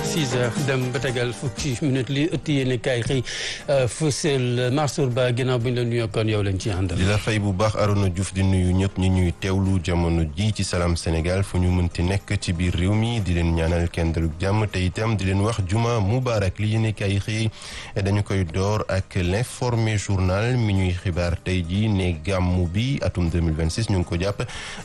6 heures dem ba tegal fukki minute li ëtt yéen kaay xëy fësal Mansour Ba ginnaaw bu ñu la nuyoo kon yow lañ ci àndal. di la fay bu baax Arona Diouf di nuyu ñëpp ñi ñuy teewlu jamono ji ci Salam Sénégal fu ñu mënti nekk ci biir réew mi di leen ñaanal kenn dalug jàmm te itam di leen wax juma mubarak li yéen kaay xëy dañu koy door ak l'informé journal mi ñuy xibaar tey ji ne gàmmu bi atum 2026 ñu ngi ko jàpp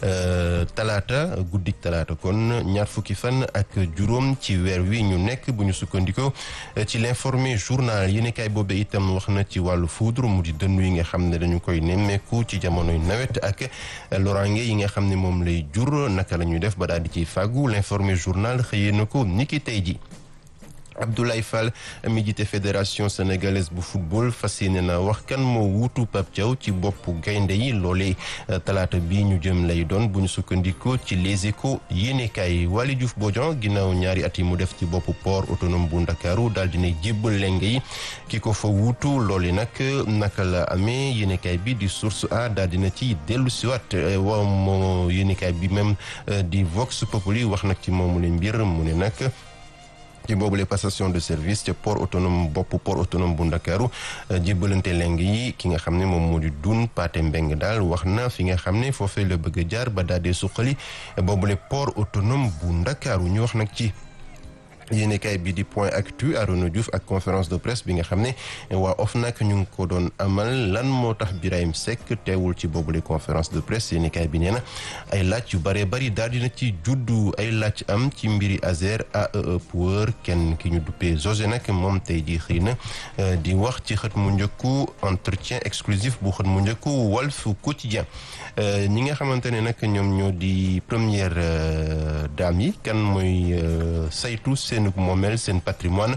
talaata guddik talaata kon ñaar fukki fan ak juróom ci weer wi ñu nekk bu ñu sukkandikoo ci l'informé journal yéenekaay boobu itam wax na ci wàllu foudre mu di dënnu yi nga xam ne dañu koy nemmeeku ci jamonoy nawet ak loraange yi nga xam ne moom lay jur naka la ñuy def ba daal di ciy fàggu l'informé journal xëyee na ko niki tey ji Abdoulaye Fall mi jiite fédération sénégalaise bu football fas yéene na wax kan moo wuutu Pape Thiaw ci boppu gaynde yi loolee talaata bii ñu jëm lay doon bu ñu sukkandikoo ci Les Échos yéenekaay Waly Diouf Bodian ginnaaw ñaari at yi mu def ci boppu port autonome bu Ndakaaru daal dina jébbal lenge yi ki ko fa wuutu loole naka la amee yéenekaay bi di Source A daal dina ci dellu siwaat waaw moo yéenekaay bi même di Vox Populi wax nag ci moomu le mbir mu ne nag ci boobule passation de service ca port autonome bu Ndakaaru jébbalante leng yi ki nga xam ne moom moo di Dun Paate Mbeng daal wax na fi nga xam ne foofee la bëgg a jaar ba daal di suqali boobule port autonome bu Ndakaaru ñu wax nag ci yéenekaay bi di Point Actu Arona Diouf ak conférence de presse bi nga xam ne waa OFNAC ñu ngi ko doon amal lan moo tax Birahim Seck teewul ci boobule conférence de presse yéenekaay bi nee na ay laaj yu bëree bëri daal dina ci juddu ay laaj am ci mbiri Azer AEE Power kenn ki ñu duppee José nag moom tey ji xëy na di wax ci xët mu njëkku entretien exclusif bu xët mu njëkku Walf Quotidien ñi nga xamante ne nag ñoom ñoo di première dame yi kan mooy saytu seen moomeel seen patrimoine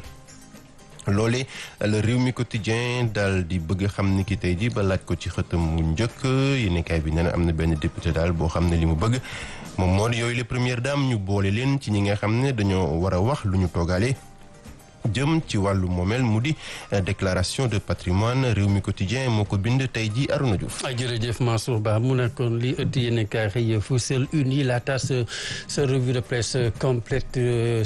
loole le Rewmi Quotidien daal di bëgg xam ni ki tey ji ba laaj ko ci xëtam mu njëkk yéenekaay bi nee na am na benn député daal boo xam ne li mu bëgg moom moo di yooyu les premières dames ñu boole leen ci ñi nga xam ne dañoo war a wax lu ñu toogaale jëm ci wàllu moomeel mu di déclaration de patrimoine Rewmi Quotidien moo ko bind tey ji Arona Diouf. jërëjëf Mansour Ba mu nekkoon li ëtt yéenekaay xëy fësal uni laata sa revue de presse complète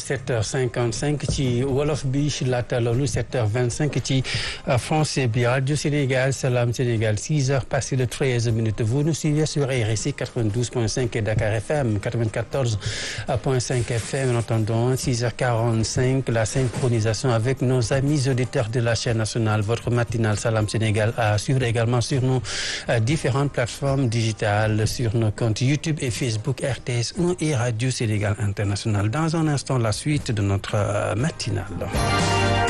7h55 ci wolof bi laata loolu 7h25 ci français bi Radio Sénégal Salam Sénégal 6h passé de 13 minutes vous nous suivez sur RSI 92.5 et Dakar FM 94.5 FM en attendant 6h45 la synchronisation avec nos amis auditeurs de la chaîne nationale. Votre matinale Salam Sénégal à suivre également sur nos différentes plateformes digitales, sur nos comptes YouTube et Facebook, RTS 1 et Radio Sénégal International. Dans un instant, la suite de notre matinale.